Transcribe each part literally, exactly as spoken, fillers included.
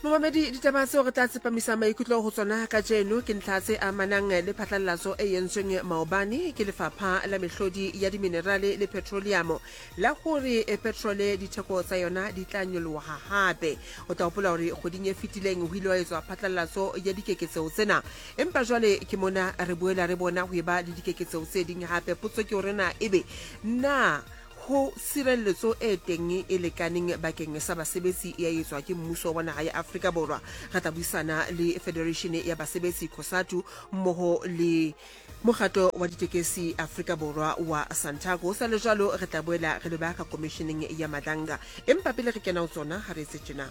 Momamedi ditaba tseo re tla tsepamisa maikutlo ho tsona ka jeno ke ntlha tse amanang le phatlalatso e yentsweng maobane ke lefapha la mehlodi ya diminerale le petroleum la hore e petrole ditheko tsa yona di tla nyoloha hape. O tla hopola hore kgoding e fetileng ho ile wa etswa phatlalatso ya dikeketseho tsena, empa jwale ke mona re boela re bona ho eba le dikeketseho tse ding hape. Potso ke hore na ebe na ho sirelletso e teng e lekaneng bakeng sa basebetsi ya etswa ke mmuso wa naha ya Afrika Borwa. Re tla buisana le Federation ya basebetsi COSATU mmoho le mokgatlo wa ditekesi Afrika Borwa wa Santaco. Sa le jwalo re tla boela re leba ka commissioning ya Madanga, empa pele re kena ho tsona ha re se tjena.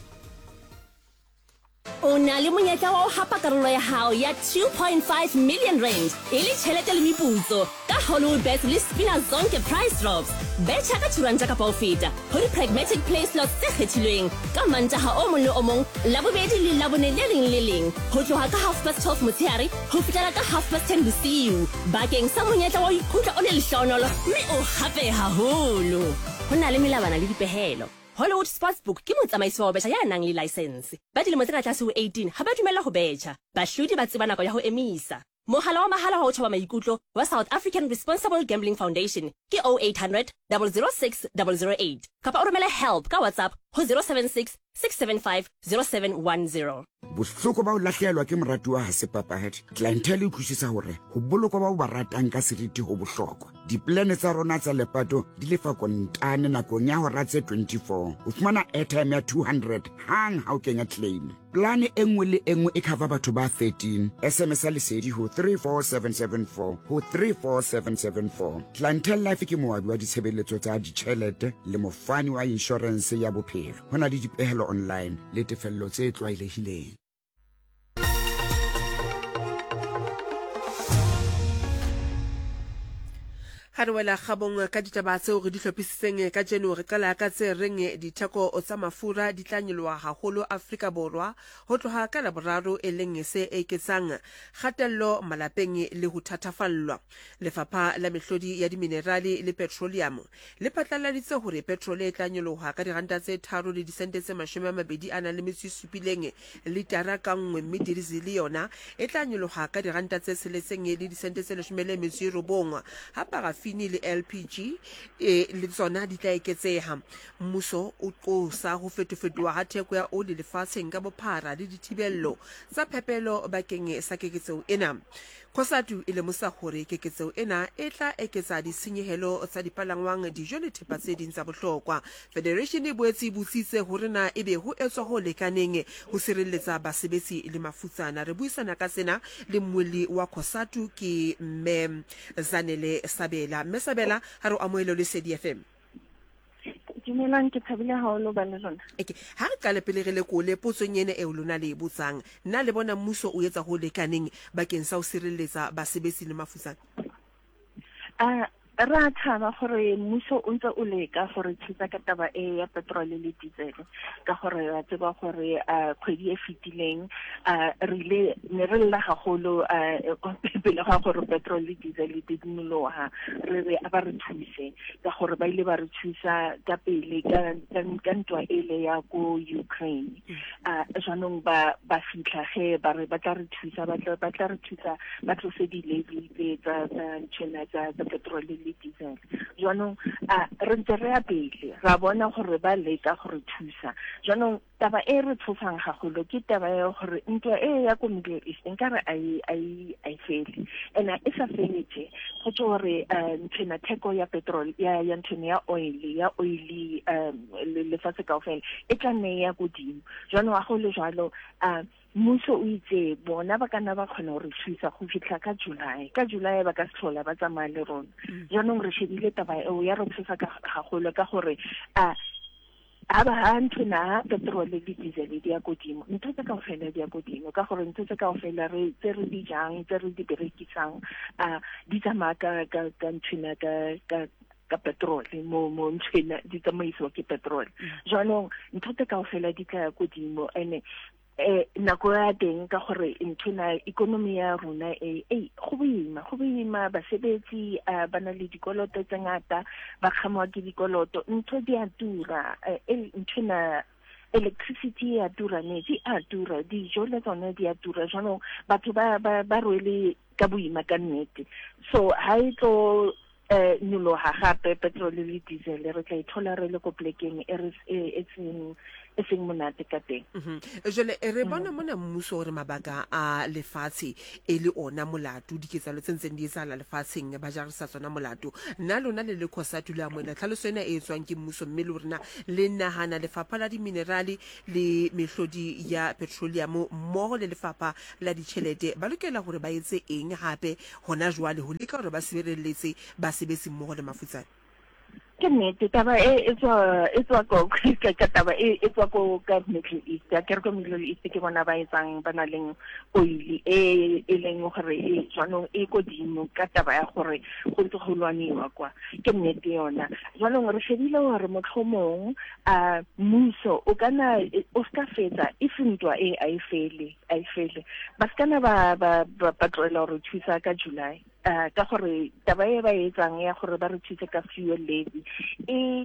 O na le monyetla wa ho hapa karolo ya hao ya two point five million rand e le tjhelete le meputso ka Hollywoodbets le Spina Zonke price drops. Betjha ka two rand kapa ho feta ho di-pragmatic play slots tse kgethilweng ka Mantaha o mong le o mong, Labobedi le Labone le leng le leng ho tloha ka half past twelve motshehare ho fihlela ka half past ten bosiu bakeng sa monyetla wa ho ikutlwa o le lehlohonolo mme o hape haholo. Ho na le melawana le dipehelo. Hollywood Sportsbook ke motsamaisi wa ho betjha ya nang le license. Ba dilemo tse ka tlase ho eighteen ha ba dumella ho betjha. Bahlodi ba tseba nako ya ho emisa. Mohala wa mahala wa ho tjhaba maikutlo wa South African Responsible Gambling Foundation ke oh eight hundred, zero zero six, zero zero eight kapa o romele help ka WhatsApp ho zero seven six, six seven five, zero seven one zero. Bohloko ba o lahlehelwa ke moratuwa ha se papahadi. Clientele e utlwisisa hore ho bolokwa ba o ba ratang ka seriti ho bohlokwa. Diplane tsa rona tsa lepato di lefa kontane nakong ya hora tse twenty-four. O fumana airtime ya two hundred hang ha o kenya claim. Plane e nngwe le e nngwe e cover batho ba thirteen. S M S a lesedi ho three four seven seven four ho three four seven seven four. Clientele Life ke moabi wa ditshebeletso tsa ditjhelete le mofani wa insurance ya bophelo. Hona le dipehelo online le tefello tse tlwaelehileng. Ha re wela kgabong ka ditaba tseo re di hlophisitseng ka jeno, re qala ka tse reng ditheko tsa mafura di tla nyoloha haholo Afrika Borwa ho tloha ka Laboraro e leng se eketsang kgatello malapeng le ho thatafallwa. Lefapha la mehlodi ya diminerale le petroleum le phatlaladitse hore petrole e tla nyoloha ka diranta tse tharo le disente tse mashome a mabedi a nang le metso e supileng litara ka nngwe, mme diesel yona e tla nyoloha ka diranta tse tsheletseng le disente tse leshome le metso e robong. Ha parafini le L P G e le tsona di tla eketseha. Mmuso o qosa ho fetofetoha ha theko ya oli lefatsheng ka bophara le dithibello tsa phepelo bakeng sa keketseho ena. COSATU e lemosa hore keketseho ena e tla eketsa ditshenyehelo tsa dipalangwang, dijo le thepa tse ding tsa bohlokwa. Federation e boetse butsitse hore na ebe ho etswa ho lekaneng ho sireletsa basebetsi le mafutsana. Re buisana ka sena le mmuli wa COSATU ke Mme Zanele Sabela. Mme Sabela, ha re amohelo le Sedi F M. Dumelang, ke thabile haholo bana lona. Okay, ha re qale pele re le kole potsong ena e o lona le botsang, nna le bona mmuso o etsa ho lekaneng bakeng sa ho sireletsa basebetsi le mafutsana. Ah ra thaba gore mmuso o ntse o leka gore thusa ka taba e ya petrol le diesel ka gore ra tseba gore a kgwedi e fetileng a rile ne re lla haholo a pele ga gore petrol le diesel di dimoloha re re a ba re thuse ka gore ba ile ba re thusa ka pele ka ka ntwa ele ya go Ukraine. A jwanong ba ba fitla ge ba re ba tla re thusa ba tla ba tla re thusa ba tlose di levy tsa tsa tsa petrol le diesel. Jwanong a re ntse re a pele ra bona gore ba leka gore thusa. Jwanong taba e re tshosang haholo ke taba ya gore ntwa e ya ko Middle East nkare ai ai ai fele ena e sa feletse go tsore ntshena theko ya petrol ya ya ntshena ya oil ya oil le le fatse kaofela e tla nne ya godimo. Jwanong a go le jwalo a mmuso o itse bona ba kana ba khona re thusa go fitla ka July ka July ba ka sehlola ba tsamaya le rona. Jwanong re shebile taba eo ya re thusa ka haholo ka gore a aba ha ntona petrol le diesel di ya godimo ntse tse kaofela di ya godimo ka gore ntse tse kaofela re tse re di jang tse re di berekisang a di tsamaya ka ka ka ntona ka ka ka petrol mo mo ntshena di tsamaiswa ke petrol. Jwanong ntse tse kaofela di tla godimo ene eh nako ya teng ka gore ntona economy ya rona e e go boima go boima basebetsi ba na le dikoloto tse ngata ba kgamwa ke dikoloto ntho di a tura e ntona electricity ya tura, metsi a tura, dijo le tsone di a tura, jwanong batho ba ba ba rwele ka boima ka nnete. So ha e tlo eh nyoloha gape petrol le diesel re tla ithola re le ko plekeng e tseng e seng monate ka teng. Jole re bona mona mmuso re mabaka a lefatshe e le ona molato diketsalo tse ntseng di etsala lefatsheng ba jarisa tsona molato nna lona le le COSATU la mona tlhaloso ena e tswang ke mmuso mme le rena le nahana lefapha la diminerale le mehlodi ya petroleum mmoho le lefapha la ditjhelete ba lokela hore ba etse eng hape hona jwale ho leka hore ba sireletse ba sebetsi mmoho le mafutsana. Ke nnete taba e e tswa e tswa ko ka taba e e tswa ko ka Middle East ya ke re ko Middle East ke bona ba etsang bana leng oil e e leng gore e jwanong e go dimo ka taba ya gore go ntse go lwaniwa kwa ke nnete yona jwanong re shebile gore motlhomong a muso o kana o ska fetsa ifintwa e a ifele a ifele ba skana ba ba patrolla re thusa ka July. Uh, ka gore taba e ba etsang ya gore ba re thuse ka fuel levy e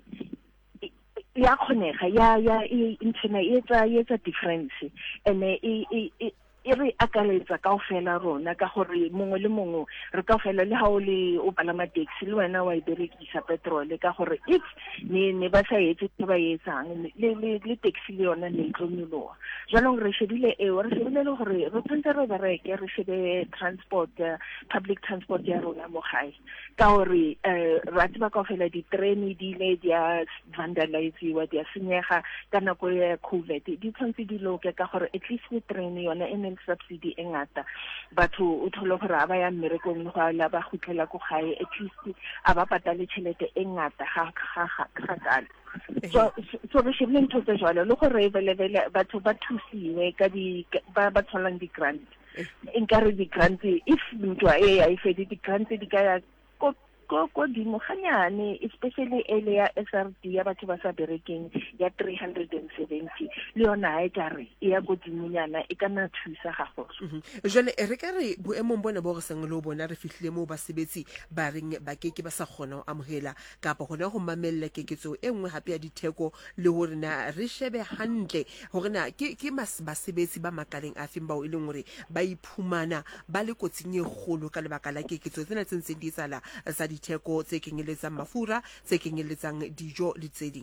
ya khonega ya ya intena e etsa e etsa difference ene e e e re akaletsa kaofela rona ka gore mongwe le mongwe re kaofela le ha o le o palama taxi le wena wa iberekisa petrol ka gore if ne ne ba sa etse ba etsang le le le taxi le yona ne tlonyoloa jwanong re shebile e re shebile le gore re tsentse re bereke re shebe transport public transport ya rona mo gae ka gore ra tseba kaofela di train di le dia vandaliziwa dia senyega ka nako ya COVID di tshwantse di loke ka gore at least the train yona ene subsidy engata batho o tholo gore aba ya mmerekong le go la ba gutlela go gae at least aba patale tšhelete engata ga ga ga ga so so re shebile ntho tse jwalo le gore ebelebele batho ba thusiwe ka di ba ba tholang di grant nkare di grant if ntwa e ya ifedi di grant di ka ya ko ko ko di moganyane especially ele ya S R D ya batho ba sa berekeng ya three hundred seventy le yona e tare e ya go dimunyana e kana thusa ga go jole re ka re boemong bona bo re seng le bona re fihlile mo ba sebetsi ba reng ba keke ba sa kgona ho amohela kapa hona ho mamella keketso e nngwe hape ya ditheko le hore na re shebe hantle hore na ke ke mas ba sebetsi ba makaleng a feng ba o ileng hore ba iphumana ba le kotsing e kgolo ka lebaka la keketso tsena tse ntseng di tsala sa ditheko tse kenyeletsang mafura tse kenyeletsang dijo le tse ding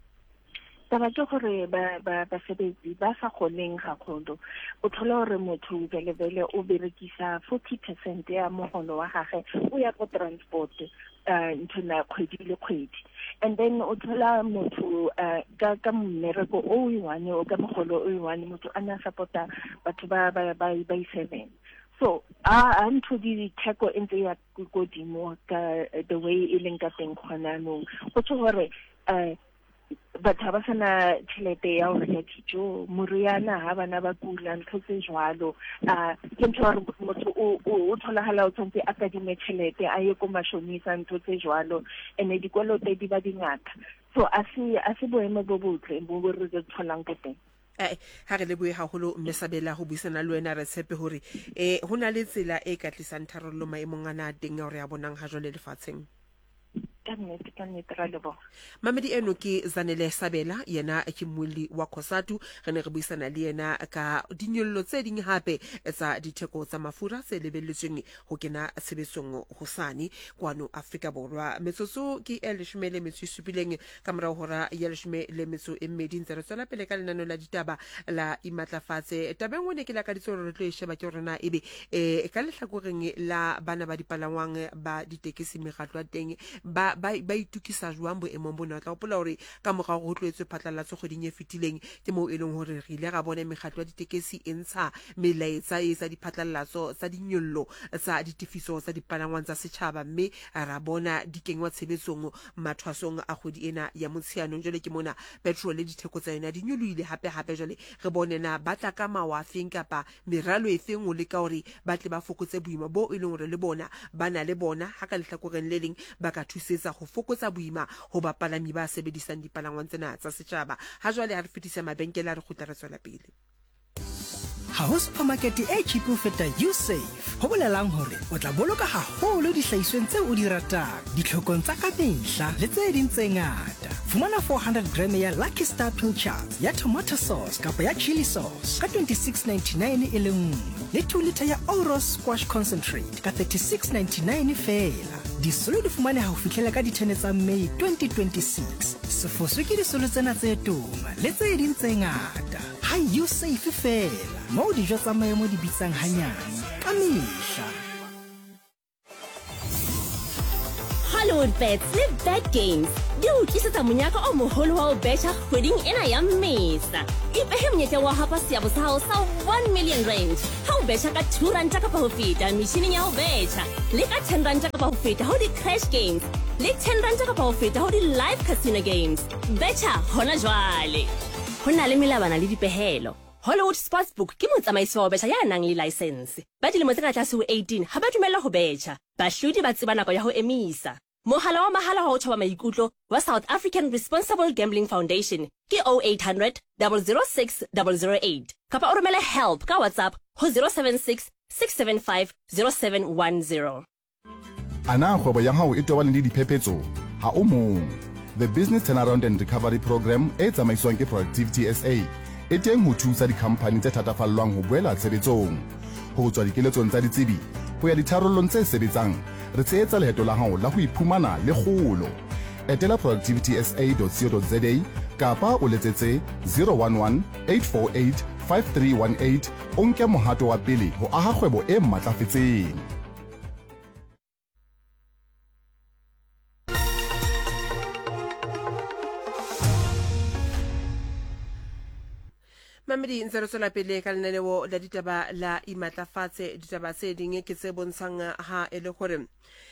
taba ke gore ba ba ba sebetsi ba sa kgoneng ga khondo o thola gore motho vele vele o berekisa forty percent ya mogolo wa gage o ya go transport uh ntona kgwedi le kgwedi and then o thola motho uh ka ka mmereko o i one o ka mogolo o i one motho ana supporta batho ba ba ba seven. So a ntho di theko entse ya godimo ka the way e leng ka teng khona no go tshwe gore eh batho ba sana tšhelete ya hore ya dijo moriana ha bana ba kula ntho tse jwalo a ke ntho gore motho o o tholagala o tsentse a ka dime tšhelete a ye ko mashonisa ntho tse jwalo ene dikolote di ba dingata so a se a se boemo bo botle bo re re tholang ka teng. Eh ha re le boe haholo mmesabela go buisana le wena re tshepe hore eh hona le tsela e ka tlisang tharollo maemong ana teng ya re ya bonang ha jole lefatsheng kannete kannete ra lebo mamedi eno ke Zanele Sabela yena ke mmuli wa COSATU re ne re buisana le yena ka dinyollo tse ding hape tsa ditheko tsa mafura tse lebelletsweng ho kena sebetsong hosane kwano Afrika Borwa metsotso ke eleshome le metso supileng ka mora hora ya eleshome le metso e mmedi ntse re tswela pele ka lenano la ditaba la imatlafatse tabeng ngone ke la ka ditsoro re tlo e sheba ke rona ebe e ka lehlakoreng la bana ba dipalangwang ba ditekesi megatlo teng ba ba ba itukisa jwang boemong bona tla opola hore ka mogao go tlwetse phatlalatso kgoding e fetileng ke mo e leng hore re ile ga bona megatlo ya ditekesi e ntsha melaetsa e tsa diphatlalatso tsa dinyollo tsa ditifiso tsa dipalangwang tsa setjhaba mme ra bona dikengwa tshebetsong mathwasong a kgodi ena ya motshianong jole ke mona petrol le ditheko tsa yona di nyoloile hape hape jole re bone na ba tla ka mawa feng kapa meralo e feng o le ka hore ba tle ba fokotse boima bo e leng hore le bona bana le bona ha ka lehlakoreng le leng ba ka thusetsa go fokotsa boima ho bapalami ba sebedisang dipalangwang tsena tsa setjhaba ha jwale ha re fetisa mabenkele a re khutla re tswela pele ha ho supermarket e cheap ho feta USave. Ho bolelang hore o tla boloka haholo dihlahisweng tseo o di ratang, ditlhokong tsa ka mehla le tse ding tse ngata. Fumana four hundred gram ya Lucky Star Pilchards ya tomato sauce kapa ya chili sauce ka twenty-six ninety-nine e le nngwe, le two litre ya Oros squash concentrate ka thirty-six ninety-nine fela. Disolo di fumane ha ho fihlela ka di-ten tsa May twenty twenty-six. Sefoswe ke disolo tsena tse toma le tse ding tse ngata. Ha USave fela, moo dijo tsa maemo di bitsang hanyane ka mehla. Hollywood Bets le Bet Games di o tlisetsa monyaka o moholo wa ho betjha kgweding ena ya Mmesa. Ipehe monyetla wa hapa seabo sa hao sa one million rand ha o betjha ka two ranta kapa ho feta metjhineng ya ho betjha, le ka ten ranta kapa ho feta ho di-crash games, le ten ranta kapa ho feta ho di-live casino games. Betjha hona jwale. Ho na le melabana le dipehelo. Hollywood Sportsbook ke motsamaisi wa ho betjha ya nang le license. Ba dilemo tse ka tlase ho eighteen ha ba dumella ho betjha. Bahlodi ba tseba nako ya ho emisa. Mohala wa mahala wa ho thoba maikutlo wa South African Responsible Gambling Foundation ke oh eight hundred, zero zero six, zero zero eight. Kapa o romele help ka WhatsApp ho zero seven six, six seven five, zero seven one zero. Ana kgwebo ya hao e tobane le diphephetso ha o mong. The Business Turnaround and Recovery Program e tsamaiswang ke Productivity S A e teng ho thusa dikhampani tse thatafallwang ho boela tshebetsong. Ho tswa dikeletsong tsa ditsebi ho ya ditharollong tse sebetsang, re tshehetsa leheto la hao la ho iphumana le kgolo. Etela productivity s a dot co dot z a kapa o letsetse zero one one, eight four eight, five three one eight o nke mohato wa pele ho aha kgwebo e matlafetseng. Mamedi ntse re tswela pele ka lenaneo la ditaba la imatlafatse. Ditaba tse ding ke tse bontshang ha e le gore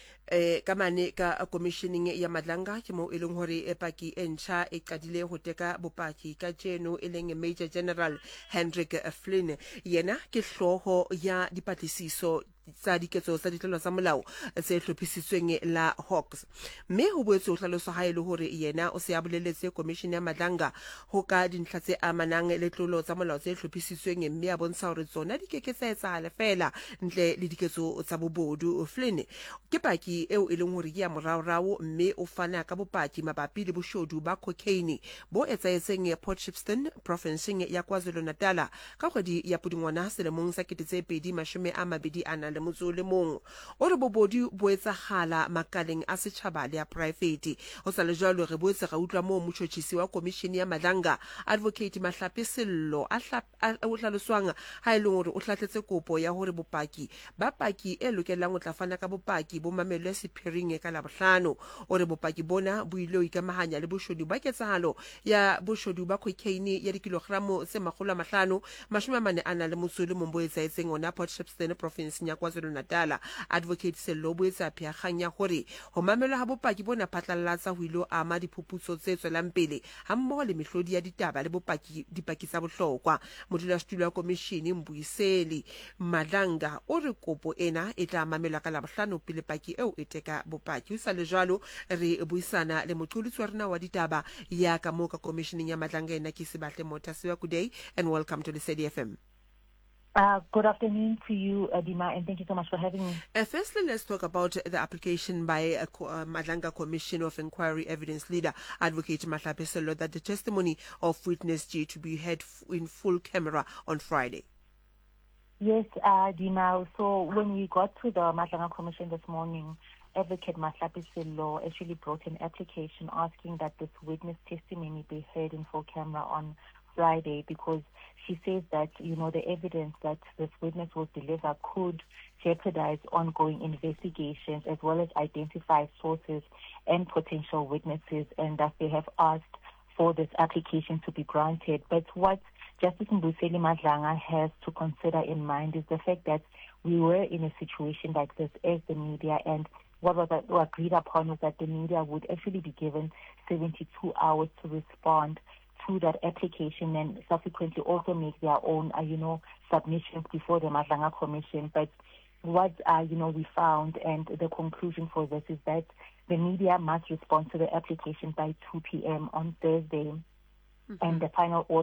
eh ka mane ka commissioning ya Madlanga ke mo e leng hore e paki e ntjha e qadile ho teka bopaki ka jeno e leng Major General Hendrik Flynn. Yena ke hloho ya dipatlisiso tsa diketso tsa ditlolo tsa molao tse hlophisitsweng la Hawks, mme ho boetse ho hlalosa ha e le hore yena o se a boleletse commission ya Madlanga ho ka dintlha tse amanang le tlolo tsa molao tse hlophisitsweng, mme a bontsha hore tsona di keketsetsa le fela ntle le diketso tsa bobodu. Flynn ke paki eo e leng hore ke ya moraorao, mme o fana ka bopaki mabapi le boshodu ba cocaine bo etsaetseng Port Shepstone provinceng ya KwaZulu-Natal ka kgwedi ya Pudungwana selemong sa ketepedi mashome a mabedi ana le motso le mong. O re bobodu bo etsagala makaleng a setjhaba le a private. Ho sa le jwalo re boetse ga utlwa mo motjhotjhisi wa commission ya Madlanga Advocate Mahlapi Sello a o hlaloswang ha e le hore o hlatletse kopo ya hore bopaki ba paki e lokelang o tla fana ka bopaki bo mamelwe sephiring ka Labohlano. O re bopaki bona bo ile o ikamahanya le boshodu ba ketsahalo ya boshodu ba cocaine ya dikilogramo tse makgolo a mahlano mashome a mane ana le motso le mong bo etsaetseng ona Port Shepstone province ya KwaZulu-Natal. Advocate Sello bo etsa phiakgang ya hore ho mamelwa ha bopaki bona phatlalatsa ho ilo ama diphuputso tse tswelang pele ha mmoho le mehlodi ya ditaba le bopaki dipaki tsa bohlokwa. Modulasetulo wa commission Mbuyiseli Madlanga o re kopo ena e tla mamelwa ka Labohlano pele paki eo e teka bopaki. Ho sa le jwalo re buisana le moqolotsi wa rena wa ditaba ya ka mo ka commissioning ya Madlanga ena ke Sebatle Motasiwa. Good day and welcome to the C D F M. Uh, good afternoon to you, Adima, and thank you so much for having me. Uh, firstly, let's talk about the application by a uh, Madlanga Commission of Inquiry Evidence Leader, Advocate Mahlapi Sello, that the testimony of witness G to be heard f in full camera on Friday. Yes, uh, Adima. So when we got to the Madlanga Commission this morning, Advocate Mahlapi Sello actually brought an application asking that this witness testimony be heard in full camera on Friday, because she says that, you know, the evidence that this witness will deliver could jeopardize ongoing investigations as well as identify sources and potential witnesses, and that they have asked for this application to be granted. But what Justice Mbuyiseli Madlanga has to consider in mind is the fact that we were in a situation like this as the media, and what was agreed upon was that the media would actually be given seventy-two hours to respond to that application and subsequently also make their own, uh, you know, submissions before the Madlanga Commission. But what, uh, you know, we found, and the conclusion for this is that the media must respond to the application by two p m on Thursday. Mm-hmm. And the final order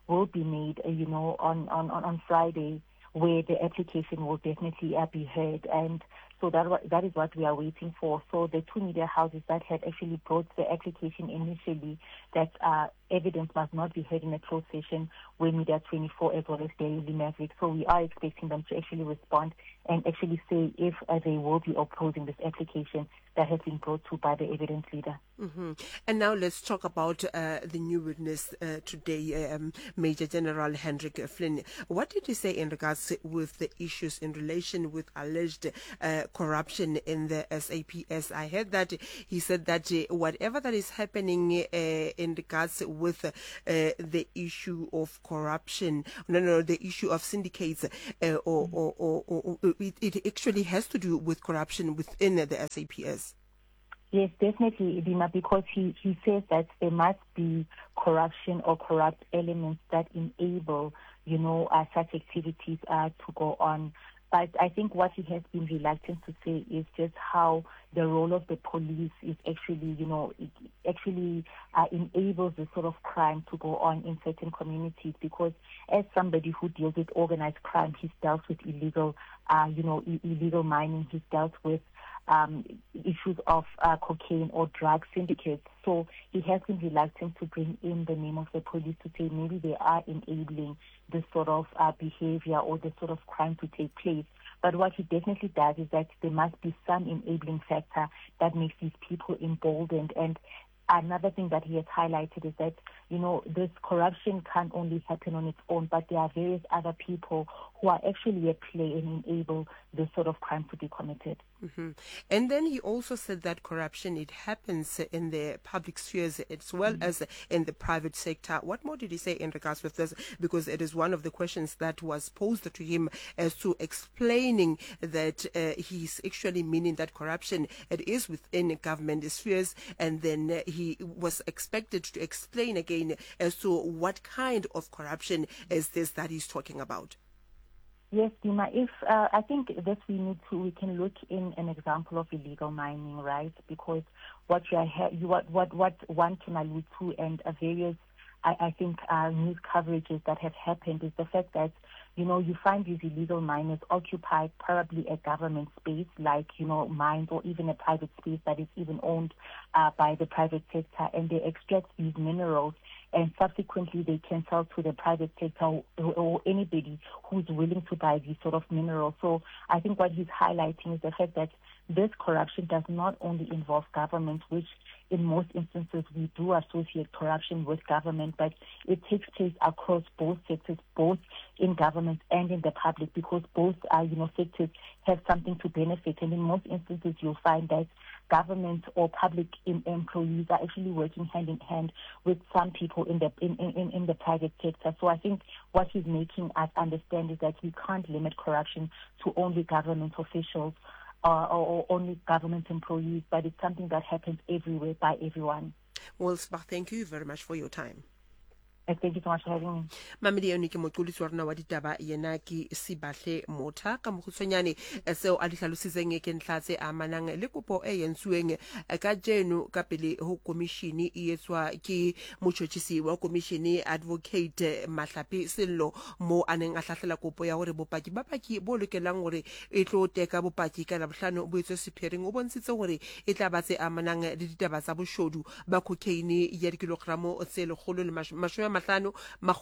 will be made, uh, you know, on, on, on Friday, where the application will definitely uh, be heard. And so that that is what we are waiting for. So the two media houses that had actually brought the application initially, that uh, evidence must not be heard in a closed session, were Media twenty-four as well as Daily Maverick. So we are expecting them to actually respond and actually say if uh, they will be opposing this application that has been brought to by the evidence leader. Mm-hmm. And now let's talk about uh, the new witness uh, today, um, Major General Hendrik Flynn. What did he say in regards with the issues in relation with alleged uh, corruption in the S A P S? I heard that he said that uh, whatever that is happening uh, in regards with uh, the issue of corruption, no, no, the issue of syndicates, uh, or, or, or, or, or it, it actually has to do with corruption within the S A P S. Yes, definitely, Dima, because he, he says that there must be corruption or corrupt elements that enable, you know, uh, such activities uh, to go on. But I think what he has been reluctant to say is just how the role of the police is actually, you know, it actually uh, enables this sort of crime to go on in certain communities. Because as somebody who deals with organized crime, he's dealt with illegal, uh, you know, I- illegal mining. He's dealt with um, issues of uh, cocaine or drug syndicates. So he has been reluctant to bring in the name of the police to say maybe they are enabling this sort of uh, behavior or this sort of crime to take place. But what he definitely does is that there must be some enabling factor that makes these people emboldened. And another thing that he has highlighted is that, you know, this corruption can't only happen on its own, but there are various other people who are actually at play and enable this sort of crime to be committed. Mm-hmm. And then he also said that corruption, it happens in the public spheres as well mm-hmm. as in the private sector. What more did he say in regards with this? Because it is one of the questions that was posed to him as to explaining that uh, he's actually meaning that corruption, it is within government spheres. And then uh, he was expected to explain again as to what kind of corruption is this that he's talking about. Yes, Dima, if uh, I think that we need to, we can look in an example of illegal mining, right? Because what you are, you what what what one can allude to, and uh, various, I, I think, uh, news coverages that have happened is the fact that, you know, you find these illegal miners occupy probably a government space, like, you know, mines, or even a private space that is even owned uh, by the private sector, and they extract these minerals, and subsequently they can sell to the private sector or, or anybody who's willing to buy these sort of minerals. So I think what he's highlighting is the fact that this corruption does not only involve government, which in most instances we do associate corruption with government, but it takes place across both sectors, both in government and in the public, because both uh, you know, sectors have something to benefit. And in most instances you'll find that government or public in, employees are actually working hand in hand with some people in the in, in, in the private sector. So I think what he's making us understand is that we can't limit corruption to only government officials uh, or, or only government employees, but it's something that happens everywhere by everyone. Well, Sbach, thank you very much for your time. Thank you so much for having me. Mamedi yone ke motlolisi wa rona wa ditaba yena ke Sibahle Motha ka mogutshwanyane seo a di hlalositseng ke ntlatse a manang le kopo e yentsueng ka jeno ka pele ho commission e etswa ke motšhotšhisi wa commission Advocate Mahlapi Sello mo aneng a hlahlela kopo ya hore bopaki ba paki bo lokelang gore e tlo teka bopaki ka labohlano bo etswe sephereng o bontshitse gore e tla batse a manang le ditaba tsa boshodu ba cocaine ya dikilogramo tse lekgolo le mashome mahlano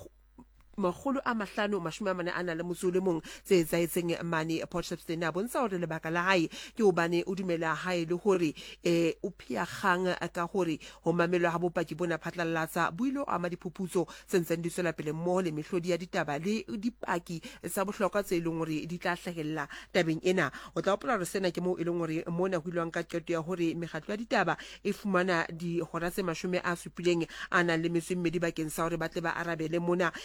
magolo a mahlano mashome a mane a na le motso le mong tse etsaetseng mane Port Shepstone a bontsha gore lebaka la hae ke hobane o dumela hae le hore eh o phia kgang ka hore ho mamelwa ha bopaki bona phatlalatsa builo ama diphuputso sentseng di tswela pele mo le mehlodi ya ditaba le dipaki tsa bohlokwa tse leng hore di tla hlahella tabeng ena. O tla opela re sena ke mo e leng hore mona ho ilwang ka qeto ya hore mekgatlo ya ditaba e fumana di hora tse mashome a supileng ana le metso mmedi bakeng sa hore ba tle ba arabele mona empa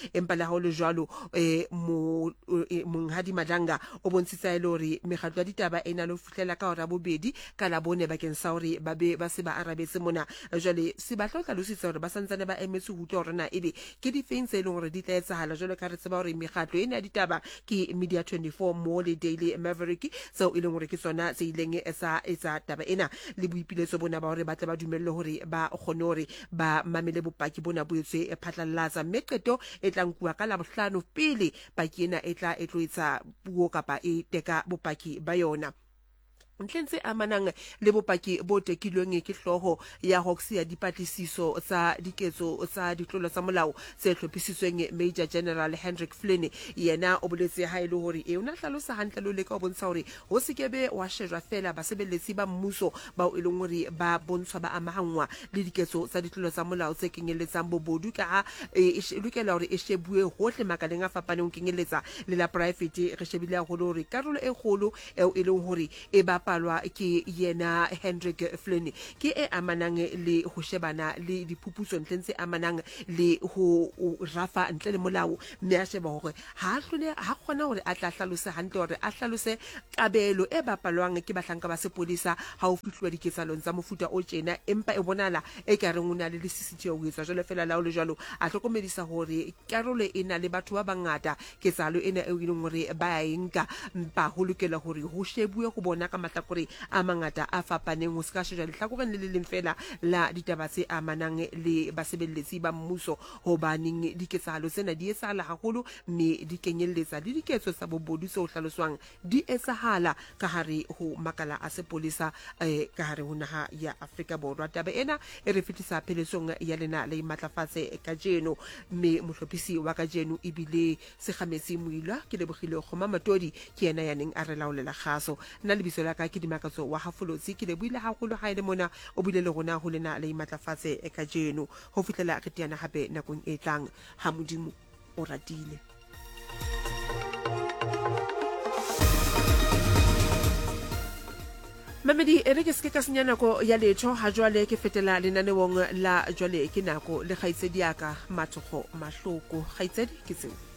fela ha le jwalo eh mo monghadi Madlanga o bontshitsa ile hore megatlo ya ditaba ena le fihlela ka hora bobedi ka la bone bakeng sa hore ba be ba se ba arabetse mona jwale se batla tla lositsa hore ba santsane ba emetse ho utlwa hore na ebe ke di feng tse leng hore di tla etsahala jwale ka re tseba hore megatlo ena ya ditaba ke Media twenty-four mo le Daily Maverick so ile hore ke tsona tse ileng esa etsa taba ena le boipiletso bona ba hore ba tla ba dumelle hore ba kgone hore ba mamele bopaki bona bo etse phatlalatsa mme qeto e tla nkuwa ka la bohlano pele paki ena e tla e tloetsa puo kapa e teka bopaki ba yona ntlentse amanang le bopaki bo tekilweng ke hloho ya Hawks ya dipatlisiso tsa diketso tsa ditlolo tsa molao tse hlophisitsweng Major General Hendrik Flynn yena o boletse ha ile hore e una hlalosa hantle lo le ka bontsha hore ho sekebe wa shejwa fela basebeletsi ba mmuso ba o ileng hore ba bontshwa ba amahangwa le diketso tsa ditlolo tsa molao tse kenyeletsang bobodu ka ha e lokela hore e shebue hohle makaleng a fapaneng kenyeletsa le la private re shebile ho hore karolo e kgolo eo e leng hore e ba palwa ke yena Hendrik Flynn ke e amanang le ho shebana le diphuputso ntse amanang le ho rafa ntle le molao mme a sheba hore ha hlole ha khona hore a tla hlalose hantle hore a hlalose kabelo e bapalwang ke bahlanka ba sepolisa ha o fihlwa diketsalong tsa mofuta o tjena empa e bonala e ka reng una le C C T V ho etsa jwale fela la o le jwalo a hlokomedisa hore karolo ena le batho ba bangata ketsalo ena e ileng hore ba ya enka mpa ho lokela hore ho shebue go bona ka mahlakore a mangata a fapaneng ho ska shejwa lehlakoreng le leng fela la ditaba tse amanang le basebeletsi ba mmuso ho baneng diketsalo tsena di etsahala haholo mme di kenyelletsa le diketso tsa bobodu tse ho hlaloswang di etsahala ka hare ho makala a sepolisa eh, ka hare ho naha ya Afrika Borwa taba ena e re fetisa pheletsong ya lena le matlafatse ka jeno mme mohlophisi wa ka jeno ibile se khametsi moilwa ke lebogile khoma matodi ke yena ya neng a re laolela kgaso nna le biso la ka ke dimakatso wa hafolotsi ke le buile haholo ha ile mona o bile le rona ho lena le matlafatse ka jeno ho fitlela re tiana hape nakong e tlang ha modimo o ratile Mamedi e re ke se ka senya nako ya letho ha jwale ke fetela lenanewong la jwale ke nako le kgaitsedi ya ka matsogo mahloko kgaitsedi ke tseo